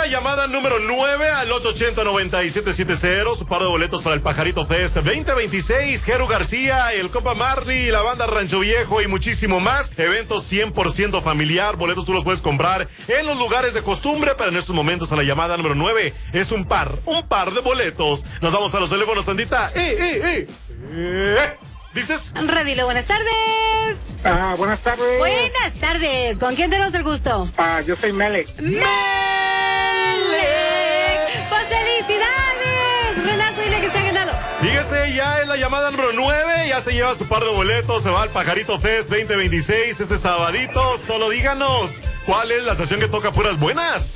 la llamada número 9 al 880-9770. Su par de boletos para el Pajarito Fest 2026. Jero García, el Compa Marley, la banda Rancho Viejo y muchísimo más. Evento 100% familiar. Boletos tú los puedes comprar en los lugares de costumbre, pero en estos momentos a la llamada número 9 es un par de boletos. Nos vamos a los teléfonos, Sandita. ¿Dices? Redilo, buenas tardes. Buenas tardes. Buenas tardes. ¿Con quién tenemos el gusto? Yo soy Melek. ¡Melek! ¡Pues felicidades! Renato, dile que se ha ganado. Fíjese, ya en la llamada número 9, ya se lleva su par de boletos, se va al Pajarito Fest 2026 este sabadito. Solo díganos, ¿cuál es la estación que toca puras buenas?